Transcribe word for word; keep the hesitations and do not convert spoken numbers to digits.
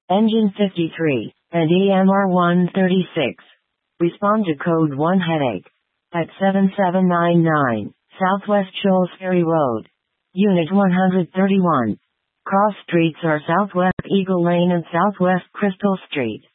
Engine fifty-three, and E M R one thirty-six. Respond to code one headache at seven seven nine nine, Southwest Shoals Ferry Road. Unit one thirty-one. Cross streets are Southwest Eagle Lane and Southwest Crystal Street.